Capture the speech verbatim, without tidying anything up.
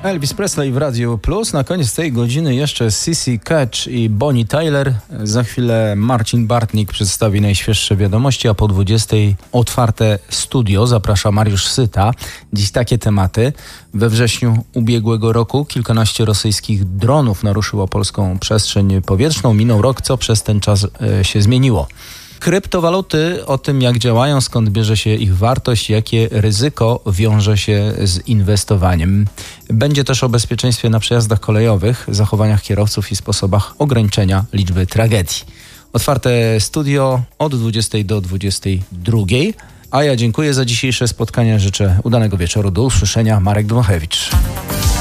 Elvis Presley w Radiu Plus. Na koniec tej godziny jeszcze Sissy Catch i Bonnie Tyler. Za chwilę Marcin Bartnik przedstawi najświeższe wiadomości, a po dwudziestej otwarte studio zaprasza Mariusz Syta. Dziś takie tematy. We wrześniu ubiegłego roku kilkanaście rosyjskich dronów naruszyło polską przestrzeń powietrzną. Minął rok, co przez ten czas e, się zmieniło. Kryptowaluty, o tym jak działają, skąd bierze się ich wartość, jakie ryzyko wiąże się z inwestowaniem. Będzie też o bezpieczeństwie na przejazdach kolejowych, zachowaniach kierowców i sposobach ograniczenia liczby tragedii. Otwarte studio od dwudziestej do dwudziestej drugiej. A ja dziękuję za dzisiejsze spotkanie. Życzę udanego wieczoru. Do usłyszenia. Marek Dmochewicz.